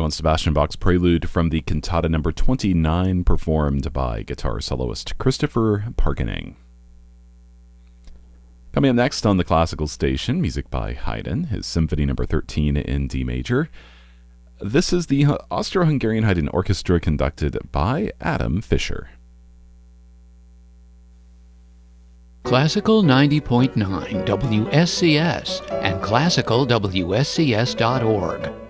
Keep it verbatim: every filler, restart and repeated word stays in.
Johann Sebastian Bach's Prelude from the Cantata number twenty-nine, performed by guitar soloist Christopher Parkening. Coming up next on the classical station, music by Haydn, his Symphony number thirteen in D major. This is the Austro-Hungarian Haydn Orchestra conducted by Adam Fischer. Classical ninety point nine W S C S and classical W S C S dot org.